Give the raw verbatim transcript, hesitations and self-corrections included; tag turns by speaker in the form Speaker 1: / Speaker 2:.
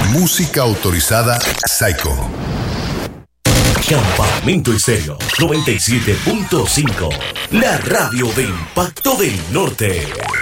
Speaker 1: Música autorizada Psycho.
Speaker 2: Campamento Estéreo noventa y siete punto cinco, la radio de Impacto del Norte.